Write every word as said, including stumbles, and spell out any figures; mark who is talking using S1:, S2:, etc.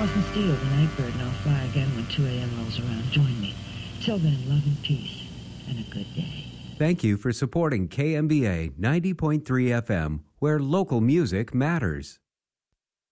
S1: Allison Steele, the Nightbird, and I'll fly again when two a.m. rolls around. Join me. Till then, love and peace, and a good day.
S2: Thank you for supporting K M B A ninety point three F M, where local music matters.